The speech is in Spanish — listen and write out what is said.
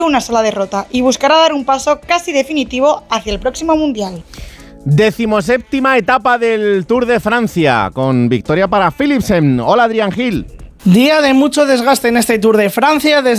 una sola derrota y buscará dar un paso casi definitivo hacia el próximo Mundial. 17ª etapa del Tour de Francia, con victoria para Philipsen. Hola, Adrián Gil. Día de mucho desgaste en este Tour de Francia. Desde